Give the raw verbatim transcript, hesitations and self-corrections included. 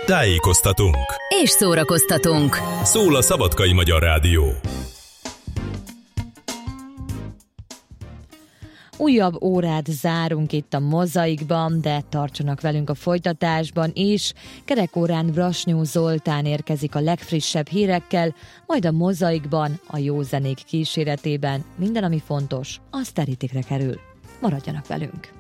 tájékoztatunk és szórakoztatunk. Szól a Szabadkai Magyar Rádió. Újabb órát zárunk itt a Mozaikban, de tartsanak velünk a folytatásban is. Kerekórán Brasnyó Zoltán érkezik a legfrissebb hírekkel, majd a Mozaikban, a jó zenék kíséretében minden, ami fontos, az terítékre kerül. Maradjanak velünk!